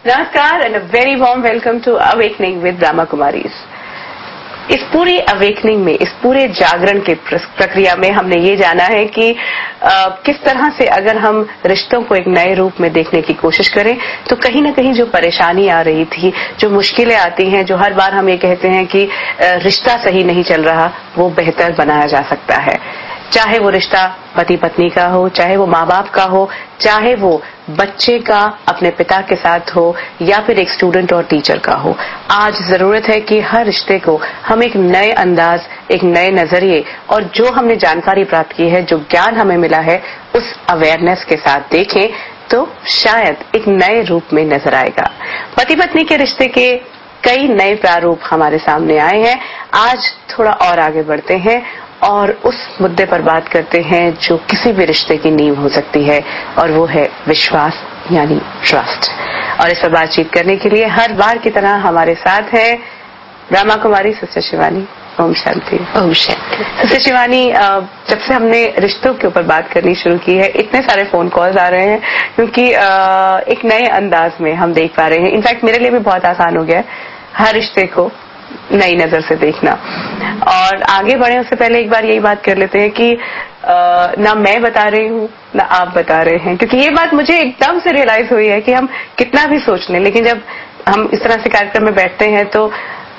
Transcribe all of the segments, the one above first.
नमस्कार and a very warm welcome to awakening with Brahma Kumaris. इस पूरी अवेकनिंग में, इस पूरे जागरण के प्रक्रिया में हमने ये जाना है कि किस तरह से अगर हम रिश्तों को एक नए रूप में देखने की कोशिश करें तो कहीं ना कहीं जो परेशानी आ रही थी, जो मुश्किलें आती हैं, जो हर बार हम ये कहते हैं कि रिश्ता सही नहीं चल रहा, वो बेहतर बनाया जा सकता है। चाहे वो रिश्ता पति पत्नी का हो, चाहे वो माँ बाप का हो, चाहे वो बच्चे का अपने पिता के साथ हो, या फिर एक स्टूडेंट और टीचर का हो। आज जरूरत है कि हर रिश्ते को हम एक नए अंदाज, एक नए नजरिए और जो हमने जानकारी प्राप्त की है, जो ज्ञान हमें मिला है, उस अवेयरनेस के साथ देखें तो शायद एक नए रूप में नजर आएगा। पति पत्नी के रिश्ते के कई नए प्रारूप हमारे सामने आए हैं। आज थोड़ा और आगे बढ़ते हैं और उस मुद्दे पर बात करते हैं जो किसी भी रिश्ते की नींव हो सकती है, और वो है विश्वास यानी ट्रस्ट। और इस पर बातचीत करने के लिए हर बार की तरह हमारे साथ है ब्रह्मा कुमारी सिस्टर शिवानी। ओम शांति। ओम शांति। सिस्टर शिवानी, जब से हमने रिश्तों के ऊपर बात करनी शुरू की है, इतने सारे फोन कॉल्स आ रहे हैं क्योंकि एक नए अंदाज में हम देख पा रहे हैं। इनफैक्ट मेरे लिए भी बहुत आसान हो गया है हर रिश्ते को नई नजर से देखना। और आगे बढ़े उससे पहले एक बार यही बात कर लेते हैं कि ना मैं बता रही हूँ ना आप बता रहे हैं, क्योंकि ये बात मुझे एकदम से रियलाइज हुई है कि हम कितना भी सोच लें, लेकिन जब हम इस तरह से कार्यक्रम में बैठते हैं तो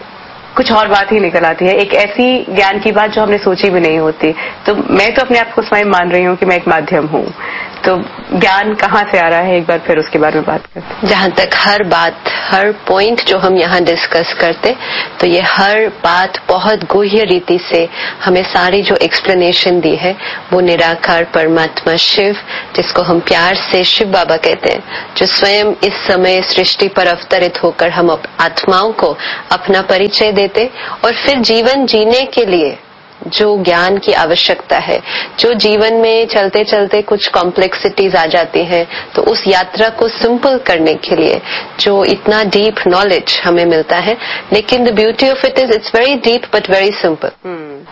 कुछ और बात ही निकल आती है, एक ऐसी ज्ञान की बात जो हमने सोची भी नहीं होती। तो मैं तो अपने आप को स्वयं मान रही हूँ कि मैं एक माध्यम हूँ, तो ज्ञान कहाँ से आ रहा है, एक बार फिर उसके बारे में बात करते हैं। जहाँ तक हर बात, हर पॉइंट जो हम यहाँ डिस्कस करते, तो ये हर बात बहुत गुह्य रीति से हमें सारी जो एक्सप्लेनेशन दी है, वो निराकार परमात्मा शिव, जिसको हम प्यार से शिव बाबा कहते हैं, जो स्वयं इस समय सृष्टि पर अवतरित होकर हम आत्माओं को अपना परिचय देते और फिर जीवन जीने के लिए जो ज्ञान की आवश्यकता है, जो जीवन में चलते चलते कुछ कॉम्प्लेक्सिटीज आ जाती हैं, तो उस यात्रा को सिंपल करने के लिए जो इतना डीप नॉलेज हमें मिलता है। लेकिन the beauty of it is it's very deep but very simple.